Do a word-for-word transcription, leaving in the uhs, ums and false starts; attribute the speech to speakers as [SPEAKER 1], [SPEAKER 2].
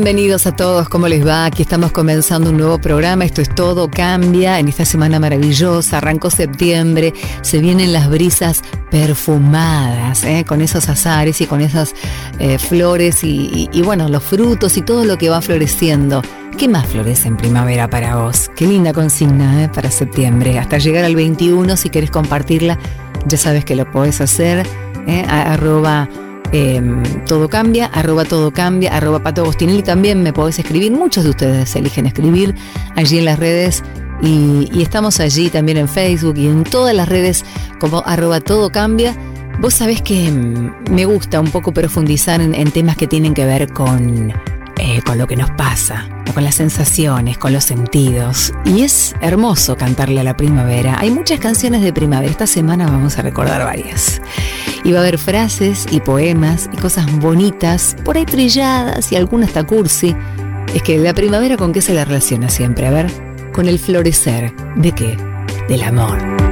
[SPEAKER 1] Bienvenidos a todos, ¿cómo les va? Aquí estamos comenzando un nuevo programa, esto es Todo Cambia, en esta semana maravillosa, arrancó septiembre, se vienen las brisas perfumadas, ¿eh? Con esos azares y con esas eh, flores y, y, y bueno, los frutos y todo lo que va floreciendo. ¿Qué más florece en primavera para vos? Qué linda consigna, ¿eh? Para septiembre, hasta llegar al veintiuno, si querés compartirla, ya sabes que lo podés hacer, ¿eh? A, arroba... Eh, todo cambia, arroba todo cambia, arroba Pato Agostinelli, también me podés escribir, muchos de ustedes eligen escribir allí en las redes y, y estamos allí también en Facebook y en todas las redes como arroba todo cambia. Vos sabés que me gusta un poco profundizar en, en temas que tienen que ver con, eh, con lo que nos pasa, con las sensaciones, con los sentidos, y es hermoso cantarle a la primavera. Hay muchas canciones de primavera, esta semana vamos a recordar varias. Y va a haber frases y poemas y cosas bonitas, por ahí trilladas y alguna hasta cursi. Es que la primavera, ¿con qué se la relaciona siempre? A ver, con el florecer. ¿De qué? Del amor.